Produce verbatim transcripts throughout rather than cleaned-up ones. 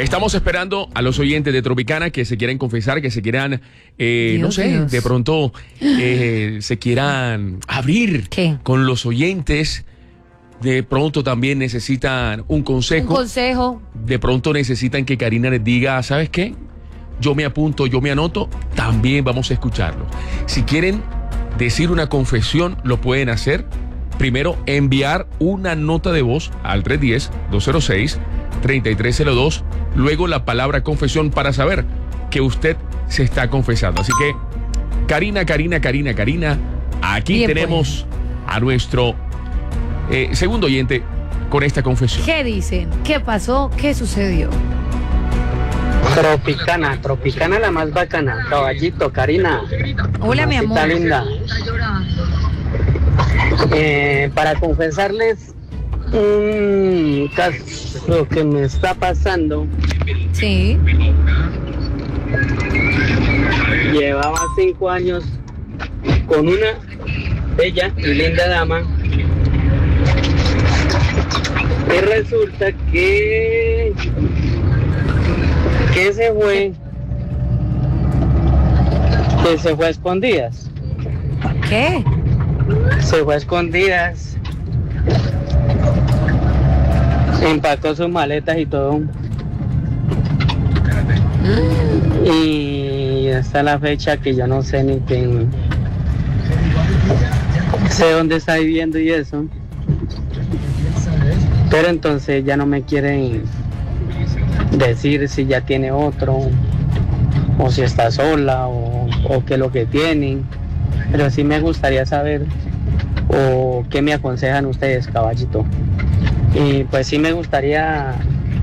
Estamos esperando a los oyentes de Tropicana que se quieran confesar, que se quieran, eh, Dios, no sé, Dios. de pronto eh, se quieran abrir ¿Qué? con los oyentes. De pronto también necesitan un consejo. Un consejo. De pronto necesitan que Karina les diga, ¿sabes qué? Yo me apunto, yo me anoto, también vamos a escucharlo. Si quieren decir una confesión, lo pueden hacer. Primero, enviar una nota de voz al tres uno cero, dos cero seis, tres tres cero dos. Luego la palabra confesión para saber que usted se está confesando. Así que, Karina, Karina, Karina, Karina, aquí Bien, tenemos a nuestro eh, segundo oyente con esta confesión. ¿Qué dicen? ¿Qué pasó? ¿Qué sucedió? Tropicana, Tropicana la más bacana. Caballito, Karina. Hola, mi amor. Está linda. Eh, para confesarles un caso que me está pasando. Sí. Llevaba cinco años con una bella y linda dama. Y resulta que que se fue que se fue a escondidas. ¿Qué? Se fue a escondidas. Empacó sus maletas y todo. Y hasta la fecha que yo no sé ni quién, sé dónde está viviendo y eso. Pero entonces ya no me quieren decir si ya tiene otro, o si está sola, o, o qué es lo que tienen. Pero sí me gustaría saber, o qué me aconsejan ustedes, caballito. Y pues sí me gustaría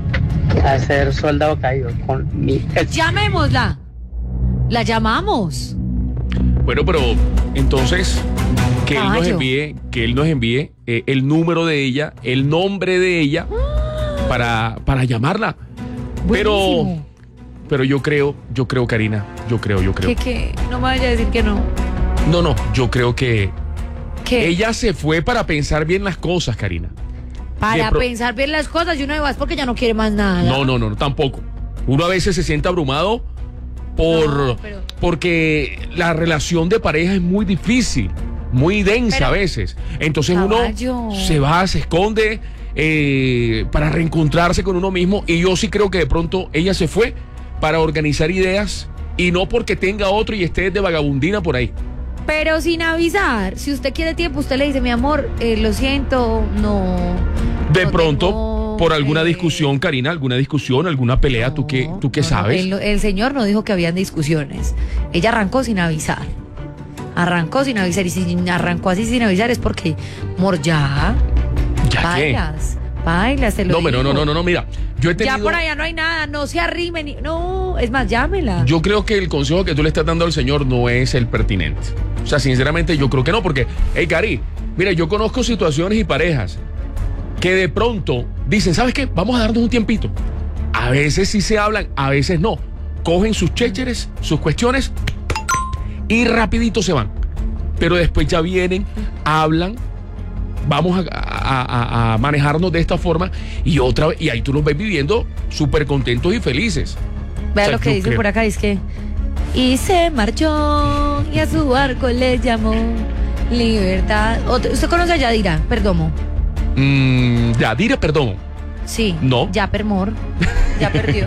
hacer soldado caído con mi ex. Llamémosla. La llamamos. Bueno, pero entonces que él nos Caballo. envíe, que él nos envíe eh, el número de ella, el nombre de ella para, para llamarla. Pero, Buenísimo. pero yo creo, yo creo, Karina, yo creo, yo creo. ¿Qué, qué? No me vaya a decir que no. No, no, yo creo que ¿Qué? ella se fue para pensar bien las cosas, Karina. Para de pro- pensar bien las cosas y uno de vas porque ya no quiere más nada. No, no, no, no, tampoco. Uno a veces se siente abrumado por No, pero- porque la relación de pareja es muy difícil, muy densa Pero- a veces. Entonces Caballo. uno se va, se esconde eh, para reencontrarse con uno mismo. Y yo sí creo que de pronto ella se fue para organizar ideas y no porque tenga otro y esté de vagabundina por ahí. Pero sin avisar. Si usted quiere tiempo, usted le dice, mi amor, eh, lo siento, no. De no pronto, tengo, por alguna eh, discusión, Karina, alguna discusión, alguna pelea, ¿tú qué, tú qué no, no, sabes? el, el señor no dijo que habían discusiones. Ella arrancó sin avisar. Arrancó sin avisar. Y si arrancó así sin avisar es porque, amor, ya. ¿Ya qué? Bailas. Bailas, te lo No, digo. pero no, no, no, no, mira, yo he tenido... Ya por allá no hay nada, no se arrimen. ni- No, es más, llámela. Yo creo que el consejo que tú le estás dando al señor no es el pertinente. O sea, sinceramente yo creo que no, porque, hey, Cari, mira, yo conozco situaciones y parejas que de pronto dicen, ¿sabes qué? Vamos a darnos un tiempito. A veces sí se hablan, a veces no. Cogen sus chécheres, sus cuestiones y rapidito se van. Pero después ya vienen, hablan, vamos a, a- a- a manejarnos de esta forma y otra vez, y ahí tú los ves viviendo súper contentos y felices. Vea O sea, lo que yo dice creo- por acá, es que y se marchó y a su barco le llamó libertad. Ot- ¿Usted conoce a Yadira Perdomo? Mm, Yadira, perdón. Sí. No. Ya permor. Ya perdió.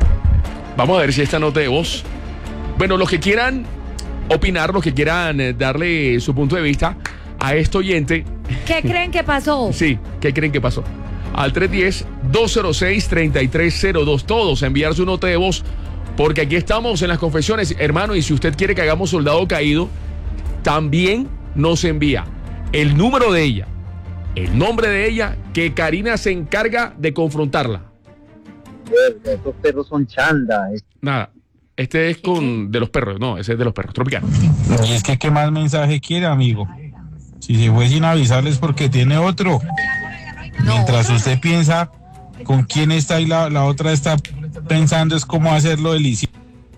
Vamos a ver si esta nota de voz. Bueno, los que quieran opinar, los que quieran eh, darle su punto de vista a este oyente, ¿Qué creen que pasó? sí, ¿qué creen que pasó? Al tres uno cero, dos cero seis, tres tres cero dos, todos a enviar su nota de voz, porque aquí estamos en las confesiones, hermano, y si usted quiere que hagamos soldado caído, también nos envía el número de ella, el nombre de ella, que Karina se encarga de confrontarla. Esos perros son chanda. Nada, este es con de los perros, no, ese es de los perros, Tropicana. Y es que, ¿qué más mensaje quiere, amigo? Si se fue sin avisarles porque tiene otro. No. Mientras usted piensa con quién está y la, la otra está pensando es cómo hacerlo delicioso.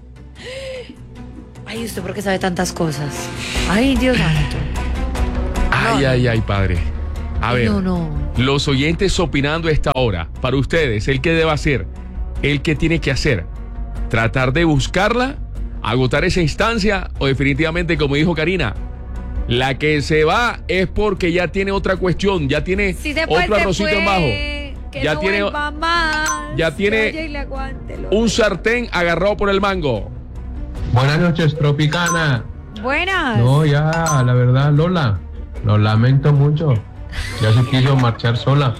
Ay, usted porque sabe tantas cosas. Ay, Dios santo. Ay, No, ay, ay, padre. A ver, No, no. los oyentes opinando a esta hora, para ustedes, ¿el qué debe hacer? ¿Él qué tiene que hacer? ¿Tratar de buscarla? ¿Agotar esa instancia? ¿O definitivamente, como dijo Karina, la que se va es porque ya tiene otra cuestión, ya tiene Si se fue, otro se arrocito fue, en bajo? que Ya no tiene- vuelva más. ya tiene Oye, y le aguante, lo- Un sartén agarrado por el mango. Buenas noches, Tropicana. Buenas. No, ya, la verdad, Lola, lo lamento mucho. Ya se quiso marchar sola.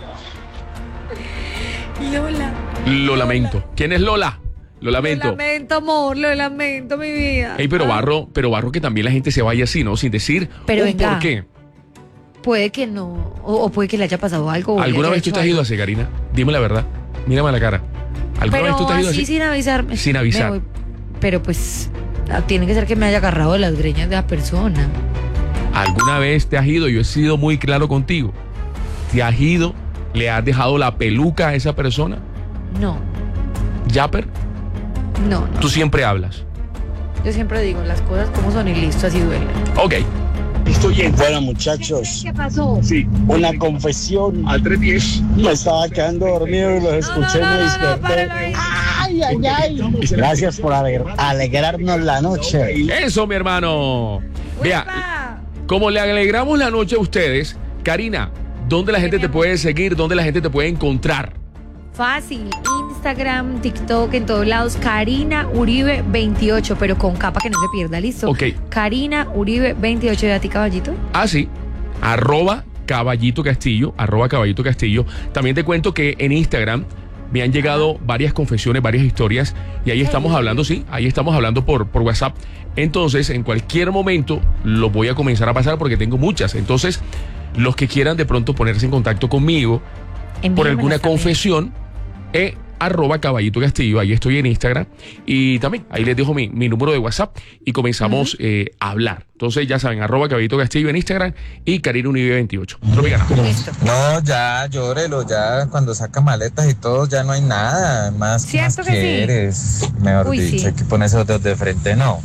Lola. Lo lamento. ¿Quién es Lola? Lo lamento. Lo lamento, amor, lo lamento, mi vida. Ey, pero Ah, Barro, pero Barro que también la gente se vaya así, ¿no? Sin decir Pero un venga. por qué. Puede que no, o, o puede que le haya pasado algo. o le ¿Alguna haya vez tú hecho te has ido algo. así, Karina? Dime la verdad. Mírame a la cara. ¿Alguna Pero vez tú te has ido así, así? sin avisarme. Sin avisar. Me voy. Pero pues, ah, tiene que ser que me haya agarrado de las greñas de la persona. ¿Alguna vez te has ido? Yo he sido muy claro contigo. ¿Te has ido? ¿Le has dejado la peluca a esa persona? No, ¿Yapper? no, no. Tú siempre hablas. Yo siempre digo las cosas como son y listo, así duele. Ok. Bueno, muchachos, ¿Qué pasó? Sí. una confesión. Al tres diez. Me estaba quedando dormido y los escuché y me desperté. páralo ahí. ¡Ay, ay, ay! Gracias por alegr- alegrarnos la noche. Eso, mi hermano. Vea, ¡Uepa! como le alegramos la noche a ustedes, Karina, ¿dónde la gente te puede seguir? ¿Dónde la gente te puede encontrar? Fácil, Instagram, TikTok, en todos lados, Karina Uribe veintiocho, pero con capa que no se pierda, ¿listo? Ok. Karina Uribe veintiocho, ¿y a ti, caballito? Ah, sí. Arroba Caballito Castillo. Arroba Caballito Castillo. También te cuento que en Instagram me han llegado varias confesiones, varias historias. Y ahí estamos Ay. hablando, sí. Ahí estamos hablando por, por WhatsApp. Entonces, en cualquier momento lo voy a comenzar a pasar porque tengo muchas. Entonces, los que quieran de pronto ponerse en contacto conmigo por Envíamelas alguna también. confesión, eh, arroba Caballito Castillo, ahí estoy en Instagram y también ahí les dejo mi, mi número de WhatsApp y comenzamos eh, a hablar. Entonces ya saben, arroba Caballito Castillo en Instagram y Karina Unive veintiocho. Tropicana. Listo. No, ya, llórelo, ya cuando saca maletas y todo, ya no hay nada. Más, ¿Cierto más que sí? quieres. Mejor Uy, dicho, sí. hay que ponerse los dedos de frente, no.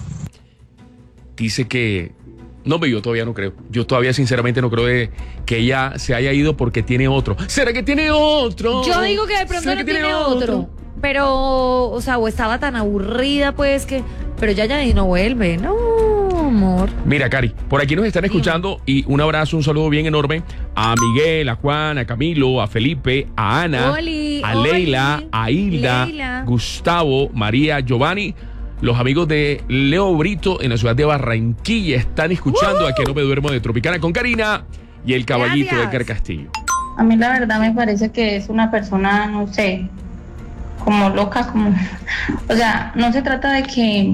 Dice que no, pero yo todavía no creo. Yo todavía sinceramente no creo de que ella se haya ido porque tiene otro. ¿Será que tiene otro? Yo digo que de pronto ¿Será no que tiene otro? Pero, o sea, o estaba tan aburrida, pues que. Pero ya ya no vuelve. No, amor. Mira, Cari, por aquí nos están escuchando y un abrazo, un saludo bien enorme a Miguel, a Juan, a Camilo, a Felipe, a Ana, Oli, a Oli, Leila, a Hilda, Leila. Gustavo, María, Giovanni. Los amigos de Leo Brito en la ciudad de Barranquilla están escuchando a Que No Me Duermo de Tropicana con Karina y el caballito Gracias. de Edgar Castillo. A mí la verdad me parece que es una persona, no sé, como loca, como, o sea, no se trata de que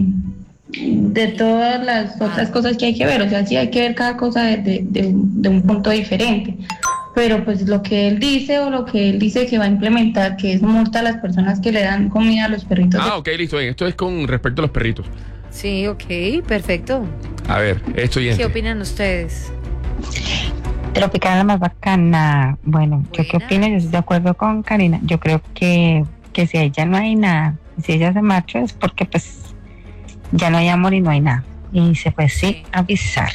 de todas las otras cosas que hay que ver, o sea, sí hay que ver cada cosa de, de, de un, de un punto diferente, pero pues lo que él dice o lo que él dice que va a implementar, que es multa a las personas que le dan comida a los perritos. Ah, ok, listo. Bien. Esto es con respecto a los perritos. Sí, ok, perfecto. A ver, estoy en. ¿Qué opinan ustedes? Tropicana la más bacana. Bueno, ¿yo qué Buenas. opino? Yo estoy de acuerdo con Karina. Yo creo que, que si a ella no hay nada, si ella se marcha es porque pues ya no hay amor y no hay nada. Y se fue sin avisar.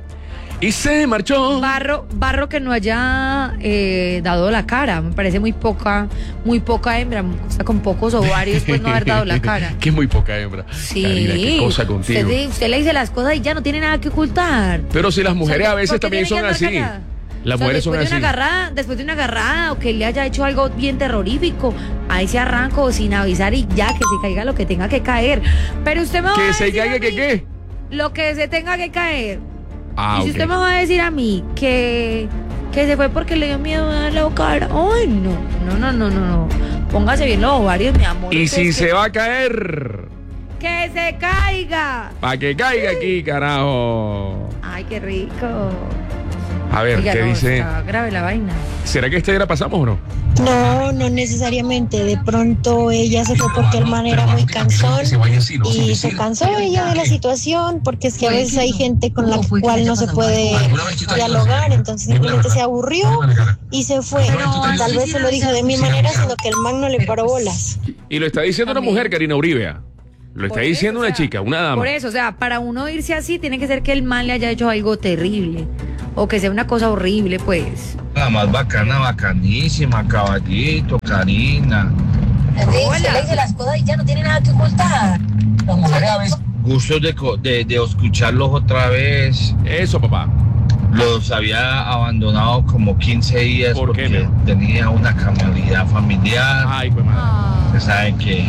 Y se marchó. Barro, Barro que no haya eh, dado la cara, me parece muy poca, muy poca hembra, o sea, con pocos ovarios, pues no haber dado la cara. Que es muy poca hembra. Sí, Karina, qué cosa contigo. Usted, usted le dice las cosas y ya no tiene nada que ocultar. Pero si las mujeres O sea, a veces ¿por qué también tiene son que andar así. callada? Las O sea, mujeres son después de así. una agarrada, después de una agarrada o que le haya hecho algo bien terrorífico, ahí se arranco sin avisar y ya que se caiga lo que tenga que caer. Pero usted me va a Que se decir caiga a que mí qué. lo que se tenga que caer. Ah, y si ok. usted me va a decir a mí que, que se fue porque le dio miedo a darle la cara, ay no, no, no, no, no, no. Póngase bien los ovarios, mi amor. Y Usted si es se que, va a caer, que se caiga. para que caiga aquí, carajo. Ay, qué rico. A ver, Oiga, ¿qué no, dice? está grave la vaina. ¿Será que este día la pasamos o no? No, no necesariamente. De pronto ella se fue porque el man era muy cansón y se cansó ella de la situación porque es que a veces hay gente con la cual no se puede dialogar, entonces simplemente se aburrió y se fue. Tal vez se lo dijo de mi manera, sino que el man no le paró bolas. Y lo está diciendo una También. mujer, Karina Uribe. Lo está Por diciendo eso, una o sea, chica, una dama. Por eso, o sea, para uno irse así tiene que ser que el man le haya hecho algo terrible o que sea una cosa horrible, pues. La más bacana, bacanísima, caballito, Karina. Se le dice las cosas y ya no tiene nada que ocultar. Gustos de, de, de escucharlos otra vez. Eso, papá. Los había abandonado como quince días ¿Por porque qué, tenía una calamidad familiar. Ay, pues madre. Ustedes saben que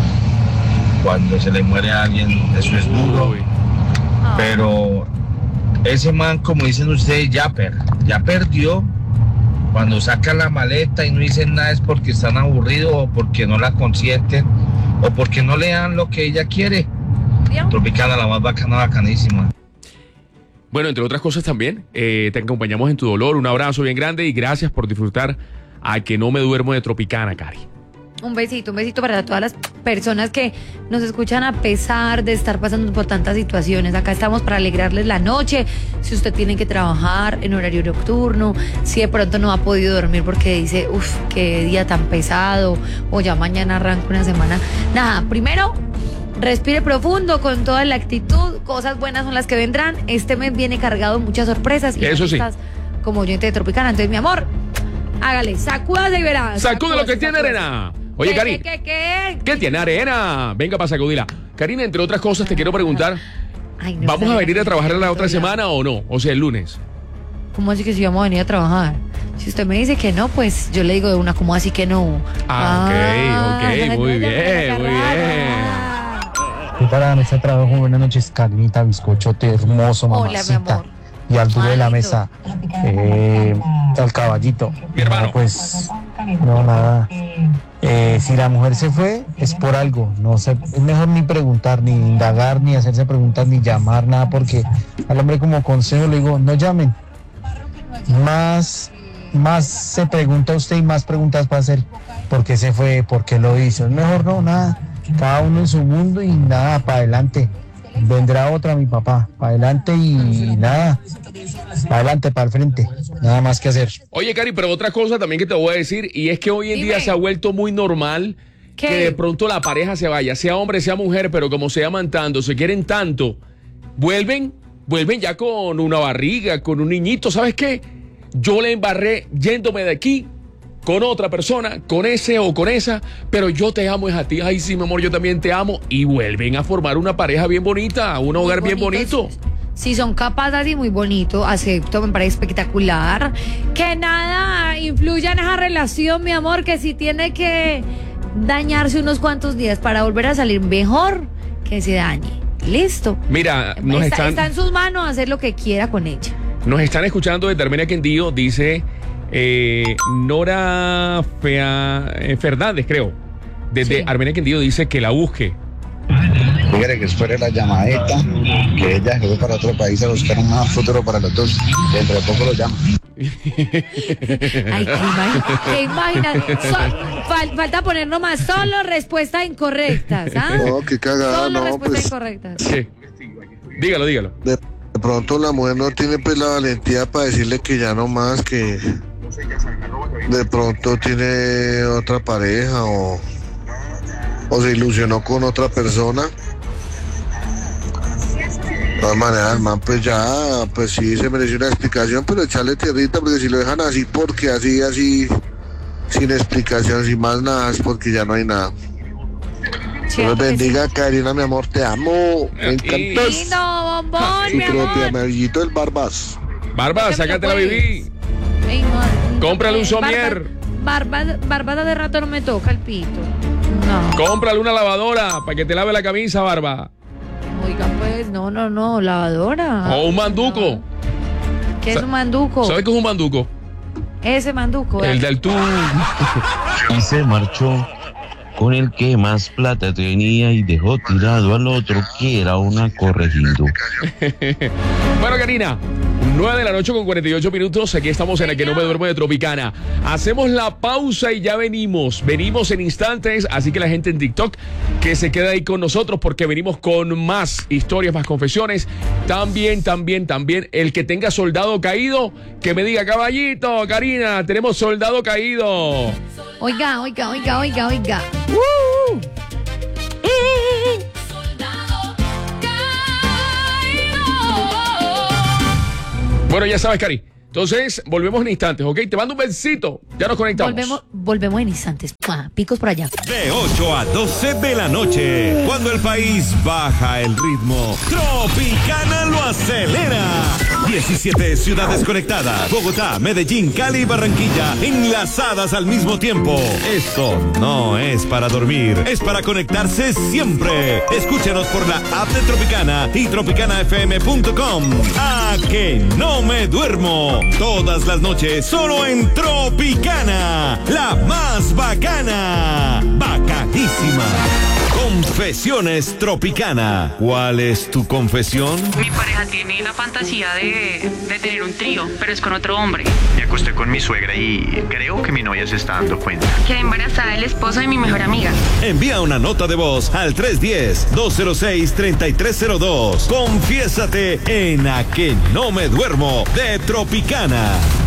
cuando se le muere a alguien eso es duro. Uy. Pero ese man, como dicen ustedes, ya, per, ya perdió. Cuando sacan la maleta y no dicen nada es porque están aburridos o porque no la consienten o porque no le dan lo que ella quiere. Tropicana, la más bacana, bacanísima. Bueno, entre otras cosas también, eh, te acompañamos en tu dolor. Un abrazo bien grande y gracias por disfrutar a Que No Me Duermo de Tropicana, Cari. Un besito, un besito para todas las personas que nos escuchan a pesar de estar pasando por tantas situaciones. Acá estamos para alegrarles la noche. Si usted tiene que trabajar en horario nocturno, si de pronto no ha podido dormir porque dice, uff, qué día tan pesado, o ya mañana arranca una semana. Nada, primero, respire profundo con toda la actitud. Cosas buenas son las que vendrán. Este mes viene cargado de muchas sorpresas. Y eso sí. Estás como oyente de Tropicana. Entonces, mi amor, hágale, sacúdase y verás. Sacude lo que tiene arena. Oye, ¿Qué, Cari, ¿qué, qué, qué? ¿qué tiene arena? Venga para sacudirla. Karina, entre otras cosas, te quiero preguntar, Ay, no ¿vamos sé. a venir a trabajar la otra semana o no? O sea, el lunes. ¿Cómo así que si vamos a venir a trabajar? Si usted me dice que no, pues yo le digo de una, ¿cómo así que no? Ah, ok, ok, muy bien, muy bien. Y para la mesa de trabajo, buenas noches, Carinita, bizcochote hermoso, Hola, mi mamacita. amor. Y al duro de la Ay, mesa, eh, al caballito. Mi hermano. No, pues, no, nada. Eh, si la mujer se fue, es por algo. No sé, es mejor ni preguntar, ni indagar, ni hacerse preguntas, ni llamar, nada, porque al hombre como consejo le digo, no llamen. Más, más se pregunta usted y más preguntas va a hacer. ¿Por qué se fue? ¿Por qué lo hizo? Es mejor no, nada. Cada uno en su mundo y nada, para adelante. Vendrá otra, mi papá. Para adelante y nada. Para adelante, para el frente. Nada más que hacer. Oye, Cari, pero otra cosa también que te voy a decir, y es que hoy en Dime. día se ha vuelto muy normal ¿Qué? que de pronto la pareja se vaya, sea hombre, sea mujer, pero como se aman tanto, se quieren tanto, vuelven, vuelven ya con una barriga, con un niñito. ¿Sabes qué? Yo le embarré yéndome de aquí con otra persona, con ese o con esa, pero yo te amo es a ti. Ay, sí, mi amor, yo también te amo. Y vuelven a formar una pareja bien bonita, un hogar bien bonito. Si son capaces y muy bonito, acepto, me parece espectacular. Que nada influya en esa relación, mi amor, que si tiene que dañarse unos cuantos días para volver a salir mejor, que se dañe. Listo. Mira, nos está, están, está en sus manos hacer lo que quiera con ella. nos están escuchando desde Armenia Quindío, dice eh, Nora Fea, eh, Fernández, creo. Desde Sí. Armenia Quindío dice que la busque. Dígale que espere la llamadita, que ella se fue para otro país a buscar un mejor futuro para los dos. Dentro de poco lo llama. Ay, qué imagina. Qué imagina. So- fal- falta poner nomás solo respuestas incorrectas, ¿ah? No, qué cagada, Solo no, respuestas pues incorrectas. Sí. Dígalo, dígalo. de, de pronto la mujer no tiene pues la valentía para decirle que ya no más, que de pronto tiene otra pareja o, o se ilusionó con otra persona. De todas maneras, el man pues ya, pues sí se mereció una explicación, pero echarle tierrita, porque si lo dejan así, porque así, así, sin explicación, sin más nada, es porque ya no hay nada. Dios bendiga, Karina, mi amor, te amo. Me encantó. Lindo, bombón, Su mi amor. propia, amiguito el Barbas. Barba, sácate la bebé. Ey, no, Cómprale un no, somier. Barba, barbada de rato no me toca el pito. No. Cómprale una lavadora para que te lave la camisa, Barba. Oiga, pues, no, no, no, lavadora. O un manduco. ¿Qué es un manduco? ¿Sabes qué es un manduco? Ese manduco. El ¿eh? del tú. Y se marchó con el que más plata tenía y dejó tirado al otro que era una corregido. Bueno, Karina, nueve de la noche con cuarenta y ocho minutos. Aquí estamos en el Que No Me Duermo de Tropicana. Hacemos la pausa y ya venimos. Venimos en instantes, así que la gente en TikTok que se queda ahí con nosotros porque venimos con más historias, más confesiones. También, también, también el que tenga soldado caído, que me diga, caballito, Karina, tenemos soldado caído. Oiga, oiga, oiga, oiga, oiga. ¡Uh! Bueno, ya sabes, Cari, Entonces, volvemos en instantes, ¿ok? Te mando un besito. Ya nos conectamos. Volvemos, volvemos en instantes. ¡Mua! Picos por allá. De ocho a doce de la noche, cuando el país baja el ritmo, Tropicana lo acelera. diecisiete ciudades conectadas. Bogotá, Medellín, Cali y Barranquilla enlazadas al mismo tiempo. Esto no es para dormir, es para conectarse siempre. Escúchenos por la app de Tropicana y tropicana f m punto com. A que no me duermo. Todas las noches solo en Tropicana, la más bacana. Bacanísima. Confesiones Tropicana. ¿Cuál es tu confesión? Mi pareja tiene la fantasía de, de tener un trío, pero es con otro hombre. Me acosté con mi suegra y creo que mi novia se está dando cuenta. Quedé embarazada del esposo de mi mejor amiga. Envía una nota de voz al tres uno cero, dos cero seis, tres tres cero dos. Confiésate en A que no me duermo de Tropicana.